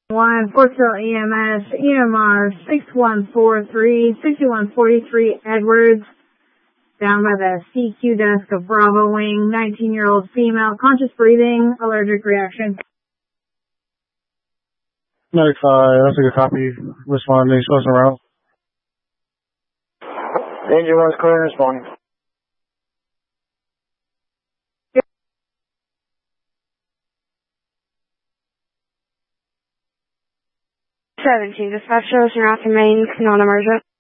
1, Fortville EMS, EMR 6143 Edwards, down by the CQ desk of Bravo Wing, 19-year-old female, conscious breathing, allergic reaction. 95, that's a good copy. Responding, close around. Danger 1's clear and responding. 17, dispatch shows you're not to main, non-emergent.